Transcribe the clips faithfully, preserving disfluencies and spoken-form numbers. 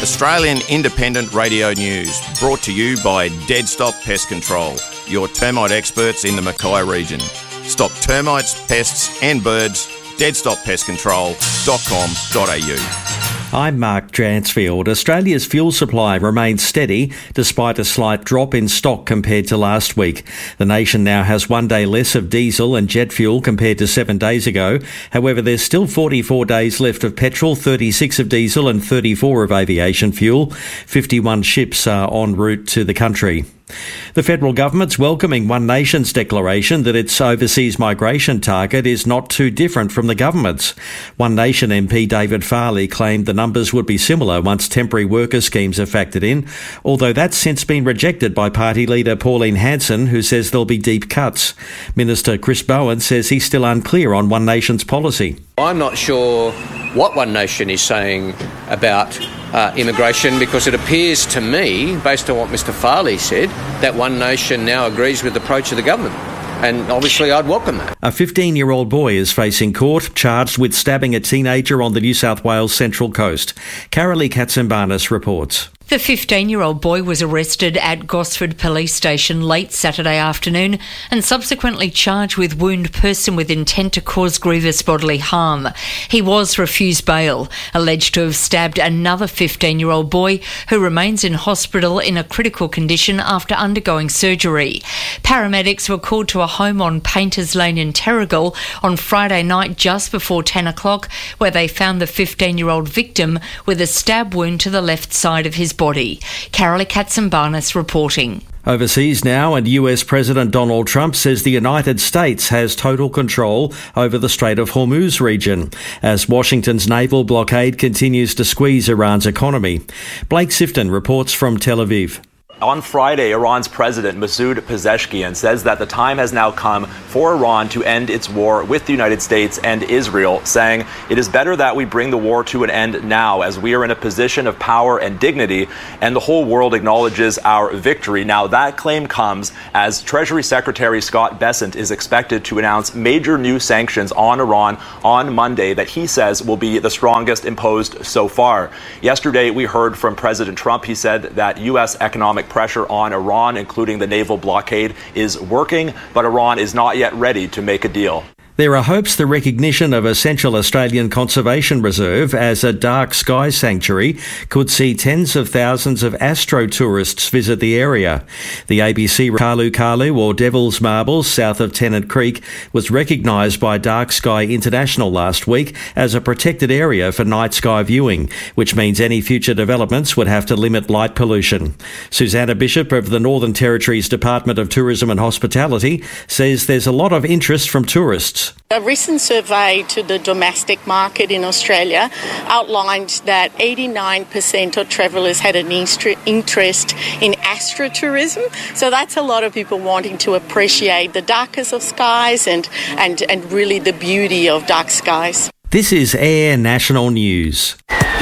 Australian Independent Radio News, brought to you by Dead Stop Pest Control, your termite experts in the Mackay region. Stop termites, pests and birds. dead stop pest control dot com dot a u. I'm Mark Dransfield. Australia's fuel supply remains steady despite a slight drop in stock compared to last week. The nation now has one day less of diesel and jet fuel compared to seven days ago. However, there's still forty-four days left of petrol, thirty-six of diesel and thirty-four of aviation fuel. fifty-one ships are en route to the country. The federal government's welcoming One Nation's declaration that its overseas migration target is not too different from the government's. One Nation M P David Farley claimed the numbers would be similar once temporary worker schemes are factored in, although that's since been rejected by party leader Pauline Hanson, who says there'll be deep cuts. Minister Chris Bowen says he's still unclear on One Nation's policy. I'm not sure what One Nation is saying about uh, immigration, because it appears to me, based on what Mr Farley said, that One Nation now agrees with the approach of the government. And obviously I'd welcome that. A fifteen-year-old boy is facing court, charged with stabbing a teenager on the New South Wales Central Coast. Carolee Katsimbanis reports. The fifteen-year-old boy was arrested at Gosford Police Station late Saturday afternoon and subsequently charged with wound person with intent to cause grievous bodily harm. He was refused bail, alleged to have stabbed another fifteen-year-old boy who remains in hospital in a critical condition after undergoing surgery. Paramedics were called to a home on Painters Lane in Terrigal on Friday night just before ten o'clock, where they found the fifteen-year-old victim with a stab wound to the left side of his body. Carolee Katsimbanis reporting. Overseas now, and U S President Donald Trump says the United States has total control over the Strait of Hormuz region as Washington's naval blockade continues to squeeze Iran's economy. Blake Sifton reports from Tel Aviv. On Friday, Iran's president, Masoud Pezeshkian, says that the time has now come for Iran to end its war with the United States and Israel, saying it is better that we bring the war to an end now as we are in a position of power and dignity and the whole world acknowledges our victory. Now, that claim comes as Treasury Secretary Scott Bessent is expected to announce major new sanctions on Iran on Monday that he says will be the strongest imposed so far. Yesterday, we heard from President Trump. He said that U S economic pressure on Iran, including the naval blockade, is working, but Iran is not yet ready to make a deal. There are hopes the recognition of a Central Australian Conservation Reserve as a dark sky sanctuary could see tens of thousands of astro-tourists visit the area. The A B C Kalu Kalu, or Devil's Marbles, south of Tennant Creek, was recognised by Dark Sky International last week as a protected area for night sky viewing, which means any future developments would have to limit light pollution. Susanna Bishop of the Northern Territory's Department of Tourism and Hospitality says there's a lot of interest from tourists. A recent survey to the domestic market in Australia outlined that eighty-nine percent of travellers had an interest in astrotourism. So that's a lot of people wanting to appreciate the darkest of skies and, and, and really the beauty of dark skies. This is Air National News.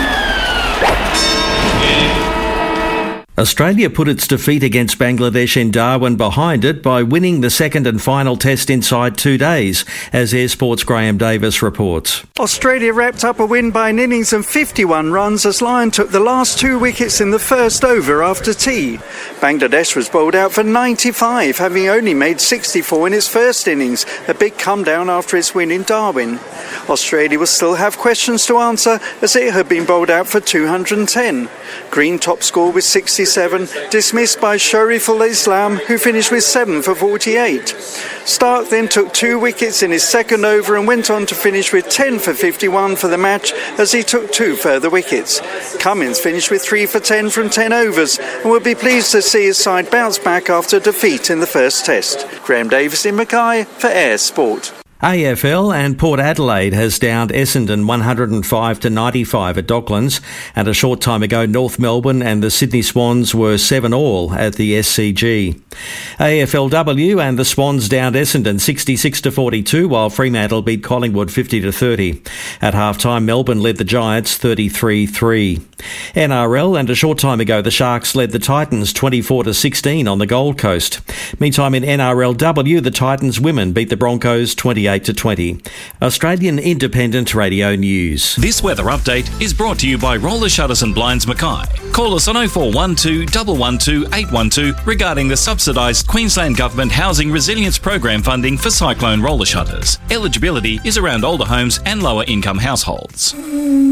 Australia put its defeat against Bangladesh in Darwin behind it by winning the second and final test inside two days, as Air Sport's Graham Davis reports. Australia wrapped up a win by an innings of fifty-one runs as Lyon took the last two wickets in the first over after tea. Bangladesh was bowled out for ninety-five, having only made sixty-four in its first innings, a big come down after its win in Darwin. Australia will still have questions to answer as it had been bowled out for two hundred ten. Green top score with sixty-seven, dismissed by Shariful Islam, who finished with seven for forty-eight. Stark then took two wickets in his second over and went on to finish with ten for fifty-one for the match as he took two further wickets. Cummins finished with three for ten from ten overs and will be pleased to see his side bounce back after defeat in the first test. Graham Davis in Mackay for Air Sport. A F L and Port Adelaide has downed Essendon one hundred five to ninety-five at Docklands, and a short time ago North Melbourne and the Sydney Swans were seven all at the S C G. A F L W and the Swans downed Essendon sixty-six to forty-two, while Fremantle beat Collingwood fifty to thirty. At half-time, Melbourne led the Giants thirty-three three. N R L and a short time ago the Sharks led the Titans twenty-four to sixteen on the Gold Coast. Meantime, in N R L W, the Titans women beat the Broncos twenty-eight twenty-eight to twenty. Australian Independent Radio News. This weather update is brought to you by Roller Shutters and Blinds Mackay. Call us on oh four one two, one one two, eight one two regarding the subsidised Queensland Government Housing Resilience Program funding for cyclone roller shutters. Eligibility is around older homes and lower income households.